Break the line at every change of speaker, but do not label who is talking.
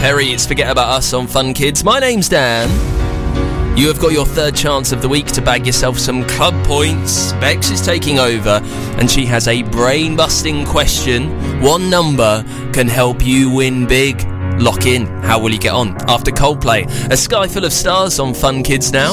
Perry. It's Forget About Us on Fun Kids. My name's Dan. You have got your third chance of the week to bag yourself some club points. Bex is taking over, and she has a brain-busting question. One number can help you win big. Lock in. How will you get on? After Coldplay, A Sky Full of Stars on Fun Kids now.